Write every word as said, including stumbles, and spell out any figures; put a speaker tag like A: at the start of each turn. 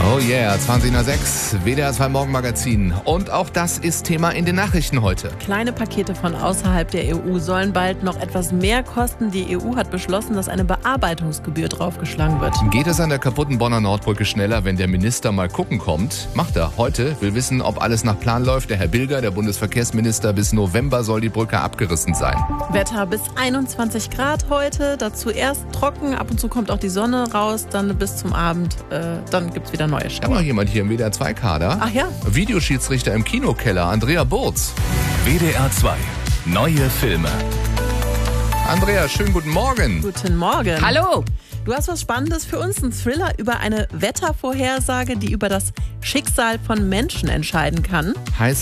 A: Oh yeah, zwanzig nach sechs, W D R zwei Morgenmagazin. Und auch das ist Thema in den Nachrichten heute.
B: Kleine Pakete von außerhalb der E U sollen bald noch etwas mehr kosten. Die E U hat beschlossen, dass eine Bearbeitungsgebühr draufgeschlagen wird.
A: Geht es an der kaputten Bonner Nordbrücke schneller, wenn der Minister mal gucken kommt? Macht er. Heute will wissen, ob alles nach Plan läuft. Der Herr Bilger, der Bundesverkehrsminister, bis November soll die Brücke abgerissen sein.
B: Wetter bis einundzwanzig Grad heute. Dazu erst trocken, ab und zu kommt auch die Sonne raus. Dann bis zum Abend, äh, dann gibt's wieder neue
A: Ich habe noch
B: Schauer.
A: jemand hier im W D R zwei Kader.
B: Ach ja?
A: Videoschiedsrichter im Kinokeller, Andrea Burz.
C: W D R zwei. Neue Filme.
A: Andrea, schönen guten Morgen.
B: Guten Morgen.
D: Hallo!
B: Du hast was Spannendes für uns, einen Thriller über eine Wettervorhersage, die über das Schicksal von Menschen entscheiden kann.
A: Heißt